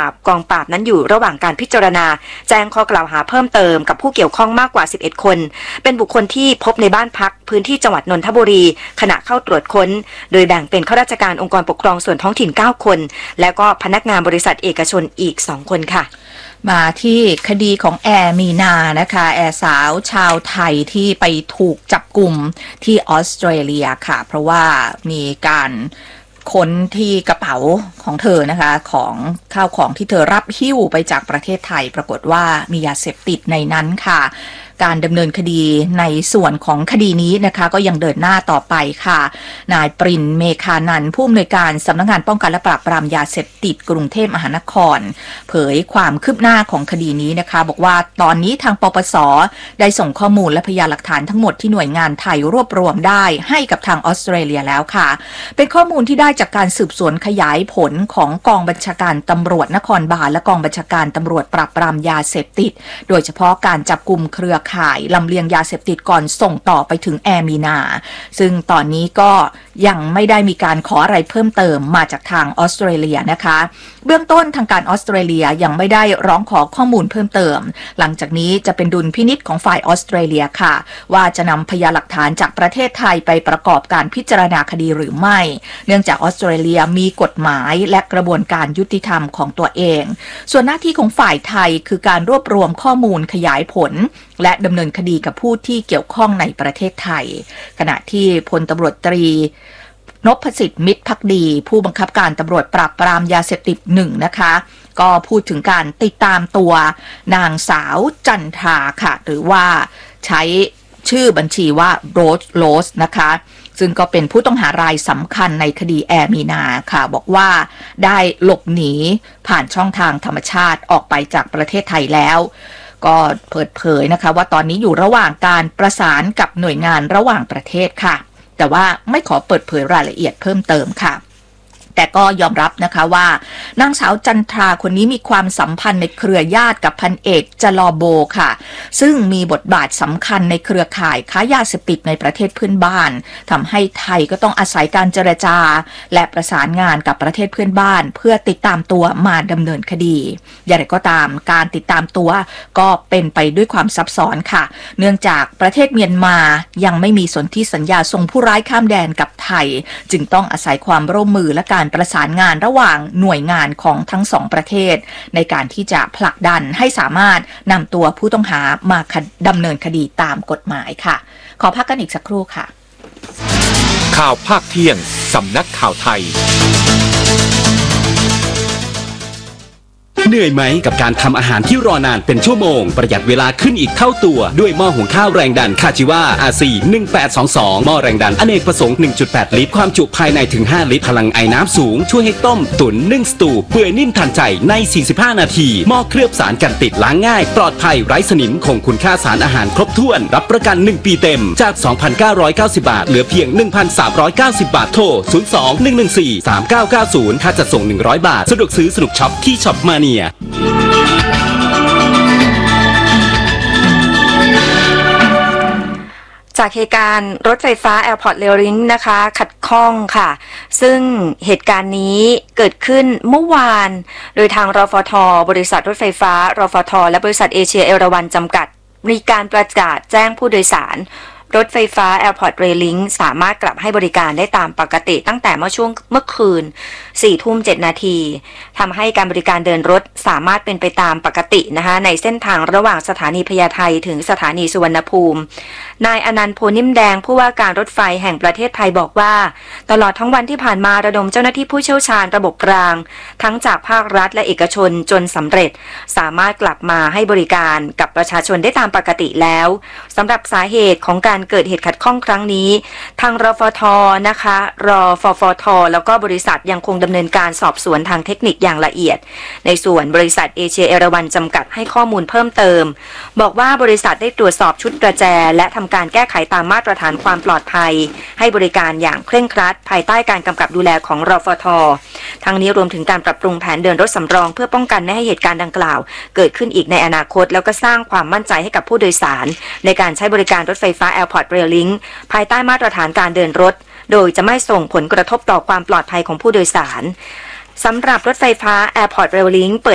กองปราบนั้นอยู่ระหว่างการพิจารณาแจ้งข้อกล่าวหาเพิ่มเติมกับผู้เกี่ยวข้องมากกว่า11คนเป็นบุคคลที่พบในบ้านพักพื้นที่จังหวัดนนทบุรีขณะเข้าตรวจค้นโดยแบ่งเป็นข้าราชการองค์กรปกครองส่วนท้องถิ่น9คนและก็พนักงานบริษัทเอกชนอีก2คนค่ะมาที่คดีของแอร์มีนานะคะแอร์สาวชาวไทยที่ไปถูกจับกุมที่ออสเตรเลียค่ะเพราะว่ามีการค้นที่กระเป๋าของเธอนะคะของข้าวของที่เธอรับหิ้วไปจากประเทศไทยปรากฏว่ามียาเสพติดในนั้นค่ะการดำเนินคดีในส่วนของคดีนี้นะคะก็ยังเดินหน้าต่อไปค่ะนายปรินเมฆานันท์ผู้อำนวยการสำนักงานป้องกันและปราบปรามยาเสพติดกรุงเทพมหานครเผยความคืบหน้าของคดีนี้นะคะบอกว่าตอนนี้ทางปปส.ได้ส่งข้อมูลและพยานหลักฐานทั้งหมดที่หน่วยงานไทยรวบรวมได้ให้กับทางออสเตรเลียแล้วค่ะเป็นข้อมูลที่ได้จากการสืบสวนขยายผลของกองบัญชาการตำรวจนครบาลและกองบัญชาการตำรวจปราบปรามยาเสพติดโดยเฉพาะการจับกุมเครือข่ายลำเลียงยาเสพติดก่อนส่งต่อไปถึงแอร์มีนาซึ่งตอนนี้ก็ยังไม่ได้มีการขออะไรเพิ่มเติมมาจากทางออสเตรเลียนะคะเบื้องต้นทางการออสเตรเลียยังไม่ได้ร้องขอข้อมูลเพิ่มเติมหลังจากนี้จะเป็นดุลพินิจของฝ่ายออสเตรเลียค่ะว่าจะนำพยานหลักฐานจากประเทศไทยไปประกอบการพิจารณาคดีหรือไม่เนื่องจากออสเตรเลียมีกฎหมายและกระบวนการยุติธรรมของตัวเองส่วนหน้าที่ของฝ่ายไทยคือการรวบรวมข้อมูลขยายผลและดำเนินคดีกับผู้ที่เกี่ยวข้องในประเทศไทยขณะที่พลตำรวจตรีนพสิทธิ์มิตรภักดีผู้บังคับการตำรวจปราบปรามยาเสพติด1นะคะก็พูดถึงการติดตามตัวนางสาวจันทราค่ะหรือว่าใช้ชื่อบัญชีว่าโรสนะคะซึ่งก็เป็นผู้ต้องหารายสำคัญในคดีแอร์มีนาค่ะบอกว่าได้หลบหนีผ่านช่องทางธรรมชาติออกไปจากประเทศไทยแล้วก็เปิดเผยนะคะว่าตอนนี้อยู่ระหว่างการประสานกับหน่วยงานระหว่างประเทศค่ะแต่ว่าไม่ขอเปิดเผยรายละเอียดเพิ่มเติมค่ะแต่ก็ยอมรับนะคะว่านางสาวจันทราคนนี้มีความสัมพันธ์ในเครือญาติกับพันเอกจลอโบค่ะซึ่งมีบทบาทสำคัญในเครือข่ายค้ายาเสพติดในประเทศเพื่อนบ้านทำให้ไทยก็ต้องอาศัยการเจรจาและประสานงานกับประเทศเพื่อนบ้านเพื่อติดตามตัวมาดำเนินคดีอย่างไรก็ตามการติดตามตัวก็เป็นไปด้วยความซับซ้อนค่ะเนื่องจากประเทศเมียนมายังไม่มีสนธิสัญญาส่งผู้ร้ายข้ามแดนกับไทยจึงต้องอาศัยความร่วมมือและการประสานงานระหว่างหน่วยงานของทั้งสองประเทศในการที่จะผลักดันให้สามารถนำตัวผู้ต้องหามาดำเนินคดีตามกฎหมายค่ะขอพักกันอีกสักครู่ค่ะข่าวภาคเที่ยงสำนักข่าวไทยเหนื่อยไหมกับการทำอาหารที่รอนานเป็นชั่วโมงประหยัดเวลาขึ้นอีกเท่าตัวด้วยหม้อหุงข้าวแรงดันคาจิวา RC 1822หม้อแรงดันอเนกประสงค์ 1.8 ลิตรความจุภายในถึง5ลิตรพลังไอน้ำสูงช่วยให้ต้มตุ๋นนึ่งสตูเปื่อยนิ่มทันใจใน45นาทีหม้อเคลือบสารกันติดล้างง่ายปลอดภัยไร้สนิมคงคุณค่าสารอาหารครบถ้วนรับประกัน1ปีเต็มจาก 2,990 บาทเหลือเพียง 1,390 บาทโทร 02-114-3990 ค่าจัดส่ง100 บาทสะดวกซื้อสนุกช็อปที่ช็อปมาเนียจากเหตุการณ์รถไฟฟ้า Airport Rail Link นะคะขัดข้องค่ะซึ่งเหตุการณ์นี้เกิดขึ้นเมื่อวานโดยทางรฟท.บริษัทรถไฟฟ้ารฟท.และบริษัทเอเชียเอราวัณจำกัดมีการประกาศแจ้งผู้โดยสารรถไฟฟ้า Airport Rail Link สามารถกลับให้บริการได้ตามปกติตั้งแต่เมื่อคืน 4:07 นาทีทำให้การบริการเดินรถสามารถเป็นไปตามปกตินะคะในเส้นทางระหว่างสถานีพญาไทถึงสถานีสุวรรณภูมินายอนันต์โพนิ่มแดงผู้ว่าการรถไฟแห่งประเทศไทยบอกว่าตลอดทั้งวันที่ผ่านมาระดมเจ้าหน้าที่ผู้เชี่ยวชาญระบบรางทั้งจากภาครัฐและเอกชนจนสำเร็จสามารถกลับมาให้บริการกับประชาชนได้ตามปกติแล้วสำหรับสาเหตุของการเกิดเหตุขัดข้องครั้งนี้ทางรฟท.นะคะรฟท.แล้วก็บริษัทยังคงดำเนินการสอบสวนทางเทคนิคอย่างละเอียดในส่วนบริษัทเอเชียเอราวัณจำกัดให้ข้อมูลเพิ่มเติมบอกว่าบริษัทได้ตรวจสอบชุดประแจและทำการแก้ไขตามมาตรฐานความปลอดภัยให้บริการอย่างเคร่งครัดภายใต้การกำกับดูแลของรฟท.ทั้งนี้รวมถึงการปรับปรุงแผนเดินรถสำรองเพื่อป้องกันไม่ให้เหตุการณ์ดังกล่าวเกิดขึ้นอีกในอนาคตแล้วก็สร้างความมั่นใจให้กับผู้โดยสารในการใช้บริการรถไฟฟ้า Airport Rail Link ภายใต้มาตรฐานการเดินรถโดยจะไม่ส่งผลกระทบต่อความปลอดภัยของผู้โดยสารสำหรับรถไฟฟ้า Airport Rail Link เปิด